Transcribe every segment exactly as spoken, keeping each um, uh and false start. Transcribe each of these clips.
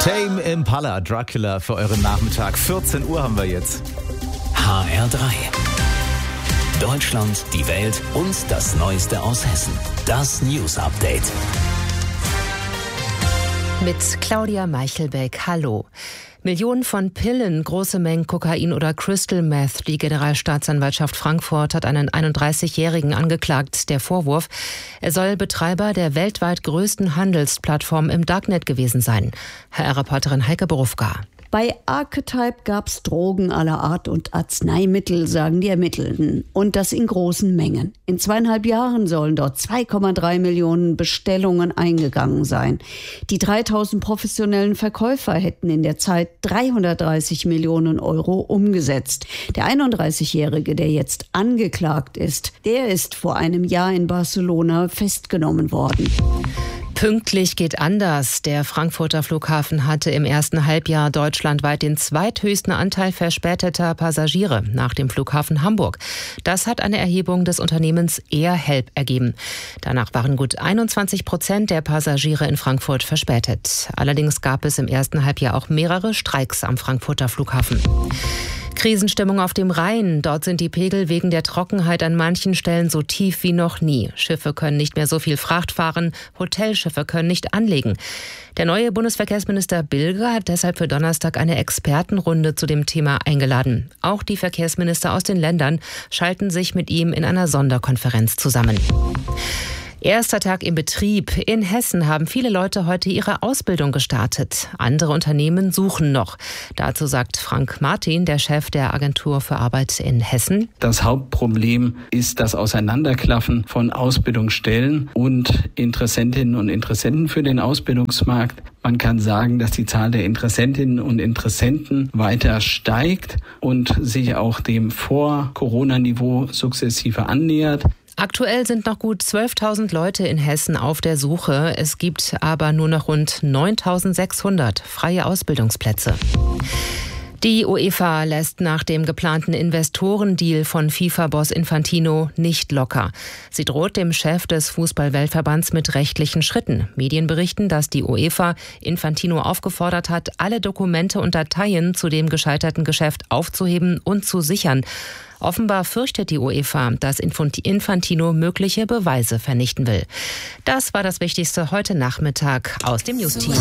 Tame Impala, Dracula für euren Nachmittag. vierzehn Uhr haben wir jetzt. H R drei. Deutschland, die Welt und das Neueste aus Hessen. Das News Update. Mit Claudia Meichelbeck. Hallo. Millionen von Pillen, große Mengen Kokain oder Crystal Meth. Die Generalstaatsanwaltschaft Frankfurt hat einen einunddreißigjährigen angeklagt. Der Vorwurf, er soll Betreiber der weltweit größten Handelsplattform im Darknet gewesen sein. H R-Reporterin Heike Borufka. Bei Archetype gab's Drogen aller Art und Arzneimittel, sagen die Ermittelnden. Und das in großen Mengen. In zweieinhalb Jahren sollen dort zwei Komma drei Millionen Bestellungen eingegangen sein. Die dreitausend professionellen Verkäufer hätten in der Zeit dreihundertdreißig Millionen Euro umgesetzt. Der einunddreißigjährige, der jetzt angeklagt ist, der ist vor einem Jahr in Barcelona festgenommen worden. Pünktlich geht anders. Der Frankfurter Flughafen hatte im ersten Halbjahr deutschlandweit den zweithöchsten Anteil verspäteter Passagiere nach dem Flughafen Hamburg. Das hat eine Erhebung des Unternehmens AirHelp ergeben. Danach waren gut einundzwanzig Prozent der Passagiere in Frankfurt verspätet. Allerdings gab es im ersten Halbjahr auch mehrere Streiks am Frankfurter Flughafen. Krisenstimmung auf dem Rhein. Dort sind die Pegel wegen der Trockenheit an manchen Stellen so tief wie noch nie. Schiffe können nicht mehr so viel Fracht fahren, Hotelschiffe können nicht anlegen. Der neue Bundesverkehrsminister Bilger hat deshalb für Donnerstag eine Expertenrunde zu dem Thema eingeladen. Auch die Verkehrsminister aus den Ländern schalten sich mit ihm in einer Sonderkonferenz zusammen. Erster Tag im Betrieb. In Hessen haben viele Leute heute ihre Ausbildung gestartet. Andere Unternehmen suchen noch. Dazu sagt Frank Martin, der Chef der Agentur für Arbeit in Hessen: Das Hauptproblem ist das Auseinanderklaffen von Ausbildungsstellen und Interessentinnen und Interessenten für den Ausbildungsmarkt. Man kann sagen, dass die Zahl der Interessentinnen und Interessenten weiter steigt und sich auch dem Vor-Corona-Niveau sukzessive annähert. Aktuell sind noch gut zwölftausend Leute in Hessen auf der Suche. Es gibt aber nur noch rund neuntausendsechshundert freie Ausbildungsplätze. Die UEFA lässt nach dem geplanten Investorendeal von FIFA-Boss Infantino nicht locker. Sie droht dem Chef des Fußball-Weltverbands mit rechtlichen Schritten. Medien berichten, dass die UEFA Infantino aufgefordert hat, alle Dokumente und Dateien zu dem gescheiterten Geschäft aufzuheben und zu sichern. Offenbar fürchtet die UEFA, dass Infantino mögliche Beweise vernichten will. Das war das Wichtigste heute Nachmittag aus dem News-Team.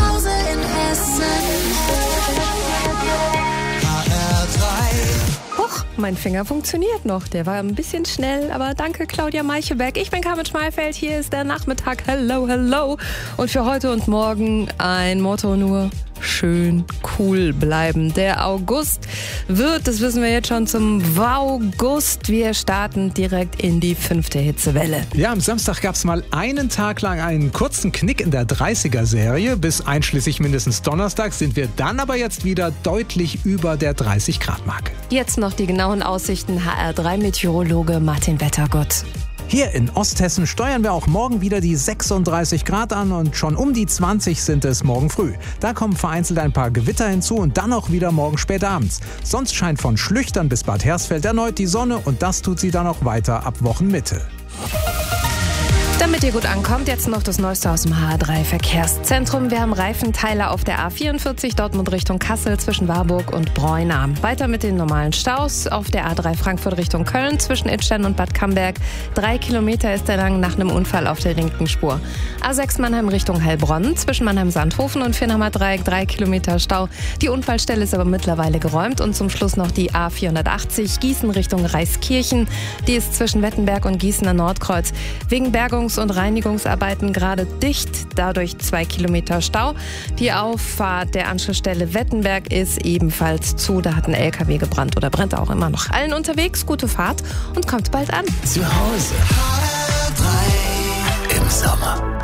Huch, mein Finger funktioniert noch. Der war ein bisschen schnell, aber danke Claudia Meichelbeck. Ich bin Carmen Schmalfeld, hier ist der Nachmittag. Hello, hello. Und für heute und morgen ein Motto nur: schön cool bleiben. Der August wird, das wissen wir jetzt schon, zum Wow-Gust. Wir starten direkt in die fünfte Hitzewelle. Ja, am Samstag gab es mal einen Tag lang einen kurzen Knick in der dreißiger-Serie. Bis einschließlich mindestens Donnerstag sind wir dann aber jetzt wieder deutlich über der dreißig-Grad-Marke. Jetzt noch die genauen Aussichten. H R drei Meteorologe Martin Wettergott. Hier in Osthessen steuern wir auch morgen wieder die sechsunddreißig Grad an und schon um die zwanzig sind es morgen früh. Da kommen vereinzelt ein paar Gewitter hinzu und dann auch wieder morgen spät abends. Sonst scheint von Schlüchtern bis Bad Hersfeld erneut die Sonne und das tut sie dann auch weiter ab Wochenmitte. Damit ihr gut ankommt, jetzt noch das Neueste aus dem H R drei Verkehrszentrum. Wir haben Reifenteile auf der A vierundvierzig Dortmund Richtung Kassel zwischen Warburg und Breuna. Weiter mit den normalen Staus auf der A drei Frankfurt Richtung Köln zwischen Idstein und Bad Camberg. Drei Kilometer ist er lang nach einem Unfall auf der linken Spur. A sechs Mannheim Richtung Heilbronn zwischen Mannheim-Sandhofen und Vierhammer Dreieck. Drei Kilometer Stau. Die Unfallstelle ist aber mittlerweile geräumt. Und zum Schluss noch die A vierhundertachtzig Gießen Richtung Reiskirchen. Die ist zwischen Wettenberg und Gießener Nordkreuz wegen Bergungs- und Reinigungsarbeiten gerade dicht, dadurch zwei Kilometer Stau. Die Auffahrt der Anschlussstelle Wettenberg ist ebenfalls zu. Da hat ein L K W gebrannt oder brennt auch immer noch. Allen unterwegs, gute Fahrt und kommt bald an. Zu Hause. H R drei im Sommer.